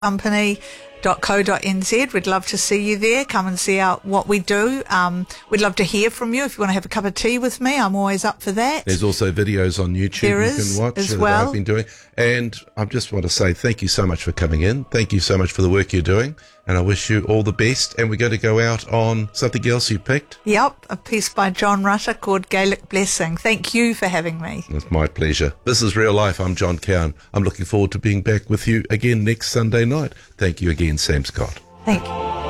company.co.nz. We'd love to see you there. Come and see what we do. We'd love to hear from you. If you want to have a cup of tea with me, I'm always up for that. There's also videos on YouTube There you is can watch as that well. I've been doing. And I just want to say thank you so much for coming in. Thank you so much for the work you're doing. And I wish you all the best. And we're going to go out on something else you picked. Yep, a piece by John Rutter called Gaelic Blessing. Thank you for having me. It's my pleasure. This is Real Life. I'm John Cowan. I'm looking forward to being back with you again next Sunday night. Thank you again, Sam Scott. Thank you.